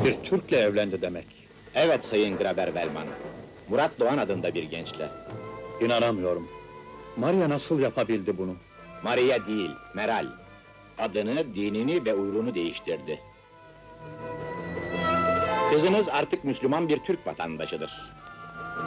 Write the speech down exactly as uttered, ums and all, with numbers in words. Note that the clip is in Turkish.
Bir Türk'le evlendi demek. Evet Sayın Graber-Velman. Murat Doğan adında bir gençle. İnanamıyorum. Maria nasıl yapabildi bunu? Maria değil, Meral. Adını, dinini ve uyruğunu değiştirdi. Kızınız artık Müslüman bir Türk vatandaşıdır.